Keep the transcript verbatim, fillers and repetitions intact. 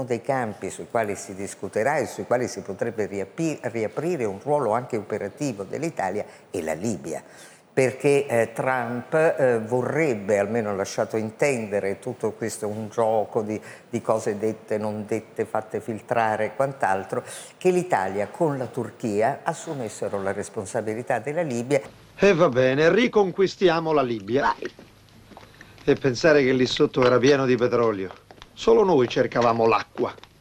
dei campi sui quali si discuterà e sui quali si potrebbe riaprire un ruolo anche operativo dell'Italia è la Libia, perché eh, Trump eh, vorrebbe, almeno ha lasciato intendere, tutto questo un gioco di, di cose dette, non dette, fatte filtrare e quant'altro, che l'Italia con la Turchia assumessero la responsabilità della Libia. E va bene, riconquistiamo la Libia. Vai. E pensare che lì sotto era pieno di petrolio. Solo noi cercavamo l'acqua.